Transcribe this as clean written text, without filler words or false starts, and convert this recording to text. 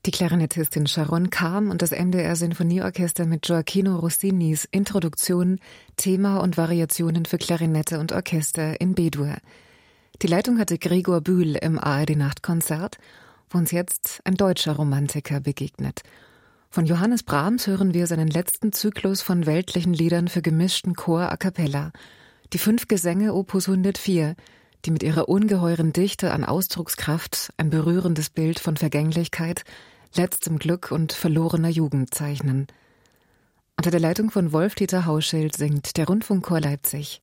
Die Klarinettistin Sharon Kam und das MDR Sinfonieorchester mit Gioacchino Rossinis Introduktion, Thema und Variationen für Klarinette und Orchester in B-Dur. Die Leitung hatte Gregor Bühl im ARD-Nachtkonzert, wo uns jetzt ein deutscher Romantiker begegnet. Von Johannes Brahms hören wir seinen letzten Zyklus von weltlichen Liedern für gemischten Chor a cappella, die 5 Gesänge Opus 104, die mit ihrer ungeheuren Dichte an Ausdruckskraft ein berührendes Bild von Vergänglichkeit, letztem Glück und verlorener Jugend zeichnen. Unter der Leitung von Wolf-Dieter Hauschild singt der Rundfunkchor Leipzig